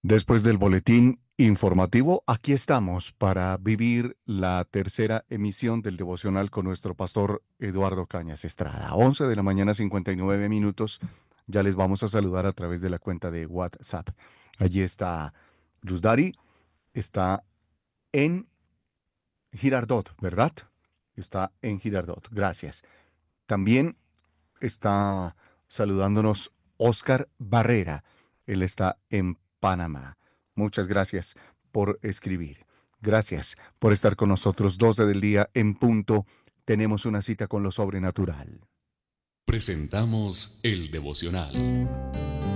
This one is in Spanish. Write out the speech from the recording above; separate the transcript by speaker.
Speaker 1: Después del boletín informativo, aquí estamos para vivir la tercera emisión del devocional con nuestro pastor Eduardo Cañas Estrada. 11 de la mañana, 59 minutos. Ya les vamos a saludar a través de la cuenta de WhatsApp. Allí está Luz Dari, está en Girardot, ¿verdad? Está en Girardot. Gracias. También está saludándonos Oscar Barrera. Él está en Panamá. Muchas gracias por escribir. Gracias por estar con nosotros. 12 del día en punto. Tenemos una cita con lo sobrenatural.
Speaker 2: Presentamos el devocional.